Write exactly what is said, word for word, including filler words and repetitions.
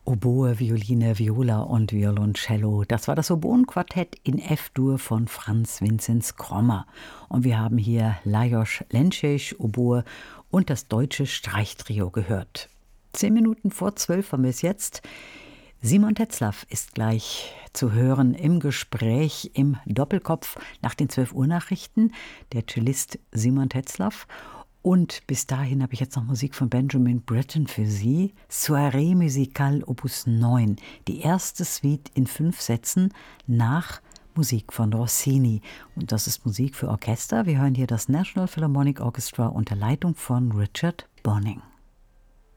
Oboe, Violine, Viola und Violoncello. Das war das Oboenquartett in F-Dur von Franz Vinzenz Krommer. Und wir haben hier Lajos Lenčič, Oboe und das deutsche Streichtrio gehört. Zehn Minuten vor zwölf haben wir es jetzt. Simon Tetzlaff ist gleich zu hören im Gespräch im Doppelkopf nach den zwölf Uhr Nachrichten. Der Cellist Simon Tetzlaff. Und bis dahin habe ich jetzt noch Musik von Benjamin Britten für Sie. Soirée Musicale Opus neun. Die erste Suite in fünf Sätzen nach Musik von Rossini. Und das ist Musik für Orchester. Wir hören hier das National Philharmonic Orchestra unter Leitung von Richard Bonynge.